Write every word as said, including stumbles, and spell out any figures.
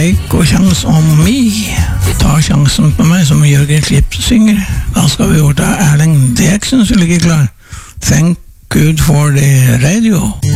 Take og Chance on Me. Ta sjansen på meg, som Jørgen Klipp synger. Da skal vi gjøre det. Erling Deksen som ligger klar. Thank good for the radio.